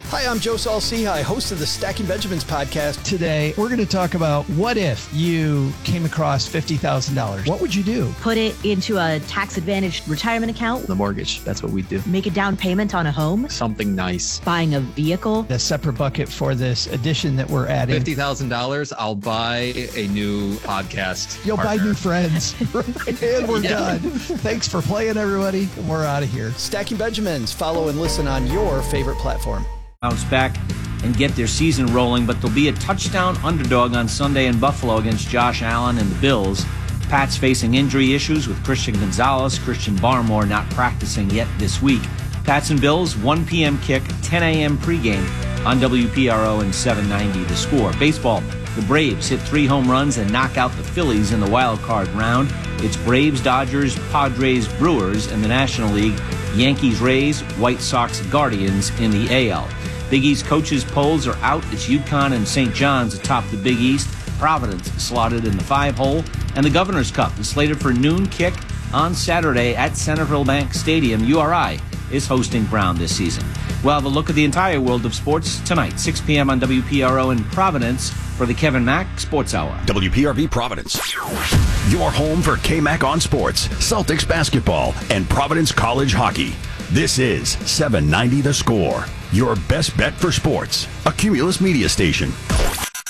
Hi, I'm Joe Saul-Sehy, host of the Stacking Benjamins podcast. Today, we're going to talk about what if you came across $50,000? What would you do? Put it into a tax-advantaged retirement account. The mortgage, that's what we do. Make a down payment on a home. Something nice. Buying a vehicle. A separate bucket for this addition that we're adding. $50,000, I'll buy a new podcast. You'll partner. buy new friends. And we're done. Thanks for playing, everybody. We're out of here. Stacking Benjamins. Follow and listen on your favorite platform. Bounce back and get their season rolling, but they'll be a touchdown underdog on Sunday in Buffalo against Josh Allen and the Bills. Pats facing injury issues with Christian Gonzalez, Christian Barmore not practicing yet this week. Pats and Bills, 1 p.m. kick, 10 a.m. pregame on WPRO and 790 The Score. Baseball, the Braves hit 3 home runs and knock out the Phillies in the wild card round. It's Braves, Dodgers, Padres, Brewers in the National League. Yankees, Rays, White Sox, Guardians in the AL. Big East coaches polls are out. It's UConn and St. John's atop the Big East. Providence slotted in the 5-hole. And the Governor's Cup is slated for noon kick on Saturday at Centerville Bank Stadium. URI is hosting Brown this season. We'll have a look at the entire world of sports tonight, 6 p.m. on WPRO in Providence for the Kevin Mack Sports Hour. WPRB Providence. Your home for K-Mac on sports, Celtics basketball, and Providence College hockey. This is 790 The Score, your best bet for sports, a Cumulus media station.